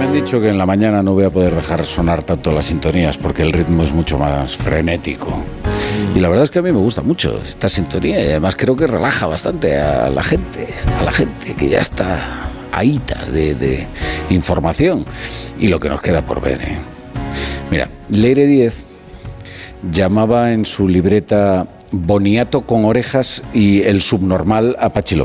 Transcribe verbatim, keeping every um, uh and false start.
me han dicho que en la mañana no voy a poder dejar sonar tanto las sintonías porque el ritmo es mucho más frenético. Y la verdad es que a mí me gusta mucho esta sintonía y además creo que relaja bastante a la gente, a la gente que ya está ahíta de, de información y lo que nos queda por ver, ¿eh? Mira, Leire Díez llamaba en su libreta boniato con orejas y el subnormal a Pachi López.